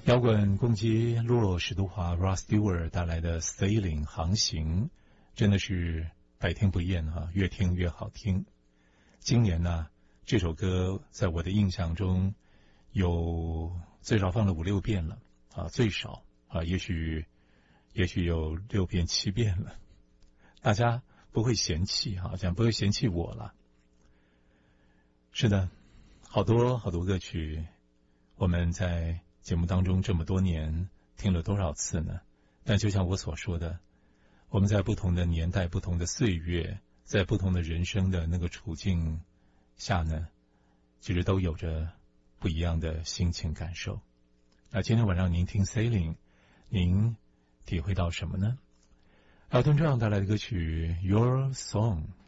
摇滚攻击洛洛史都华 Ross Stewart 带来的 Sailing 航行，真的是百听不厌啊，越听越好听。今年呢，这首歌在我的印象中有最少放了5-6遍了啊，最少啊，也许有6遍7遍了。大家不会嫌弃啊，这样不会嫌弃我了。是的，好多歌曲，我们在节目当中这么多年听了多少次呢？但就像我所说的，我们在不同的年代、不同的岁月，在不同的人生的那个处境下呢，其实都有着不一样的心情感受。那今天晚上您听 Sailing， 您体会到什么呢？Elton John 带来的歌曲 Your Song